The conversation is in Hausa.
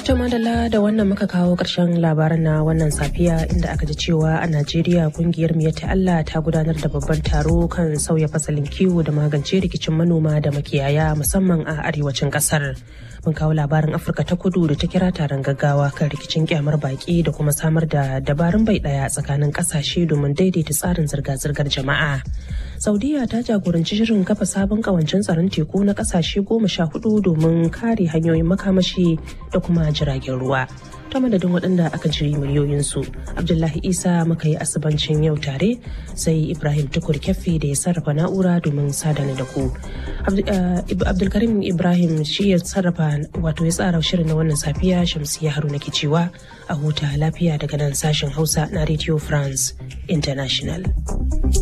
madalla da wannan muka kawo ƙarshen labaran na wannan safiya inda aka ji cewa a Najeriya kungiyar Miyatta Allah ta gudanar da babban taro kan sauya fasalin kiwo da magance rikicin manoma da makiyaya musamman a arewacin ƙasar. Mun kawo labarin Afirka ta Kudu da ta kira taron gaggawa kan rikicin kyamar baki da kuma samar da dabarun bai ɗaya tsakanin ƙasashe domin daidaita tsarin zirga-zirgar jama'a. Saudiya ta jagoranci shirin kafa sabon kawancin tsaron teku na ƙasashe 14 domin kare hanyoyin makamashi da kuma jiragen ruwa. Ta madadin waɗanda aka jiri miliyoyinsu, Abdullahi Isa muka yi asibancin yau tare, sai Ibrahim Tukur Kyaffi da ya sarrafa na'ura domin sadana da ku. Abdulkarim Ibrahim shi ya sarrafa wato ya tsara shirin na wannan safiya. Shamsiyya Haruna ke cewa a huta lafiya daga nan sashen Hausa na Radio France International.